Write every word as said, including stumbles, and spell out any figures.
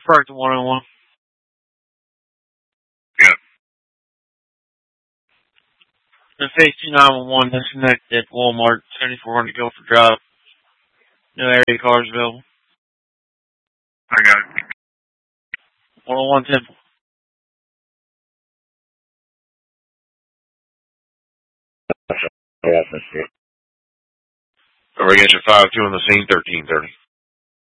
Park to one oh one. Yep. The Phase two nine one one disconnected at Walmart, seventy-four hundred Guilford Drive. No area cars available. I got it. one oh one Temple. Over against your five two on the scene, thirteen thirty.